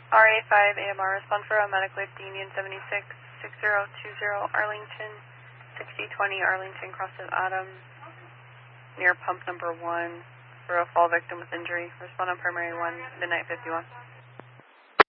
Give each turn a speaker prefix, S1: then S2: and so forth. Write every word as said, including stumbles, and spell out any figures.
S1: R A five A M R, respond for a medic lift Union seventy-six six zero two zero Arlington, sixty twenty Arlington crosses Adams, near pump number one, for a fall victim with injury. Respond on primary one, midnight fifty-one.